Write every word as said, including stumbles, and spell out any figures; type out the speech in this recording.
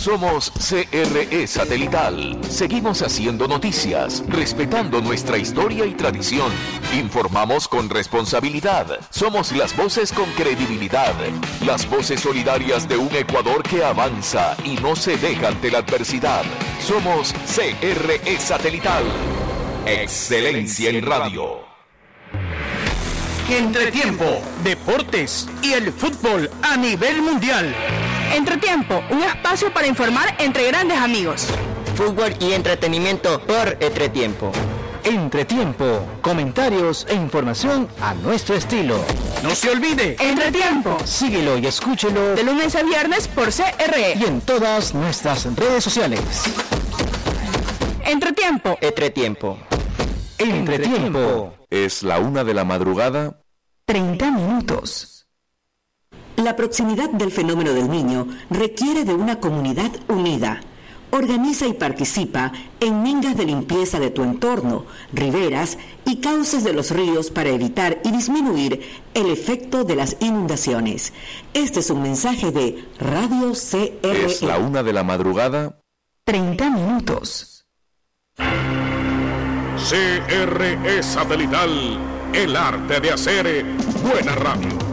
Somos C R E Satelital. Seguimos haciendo noticias, respetando nuestra historia y tradición. Informamos con responsabilidad. Somos las voces con credibilidad. Las voces solidarias de un Ecuador que avanza y no se deja ante la adversidad. Somos C R E Satelital. Excelencia en radio. Entretiempo, deportes y el fútbol a nivel mundial. Entretiempo, un espacio para informar entre grandes amigos. Fútbol y entretenimiento por Entretiempo. Entretiempo, comentarios e información a nuestro estilo. No se olvide, Entretiempo. Síguelo y escúchelo de lunes a viernes por C R E y en todas nuestras redes sociales. Entretiempo. Entretiempo. Entretiempo. Es la una de la madrugada. treinta minutos. La proximidad del fenómeno del Niño requiere de una comunidad unida. Organiza y participa en mingas de limpieza de tu entorno, riberas y cauces de los ríos para evitar y disminuir el efecto de las inundaciones. Este es un mensaje de Radio C R E. Es la una de la madrugada. treinta minutos. C R E Satelital, el arte de hacer buena radio.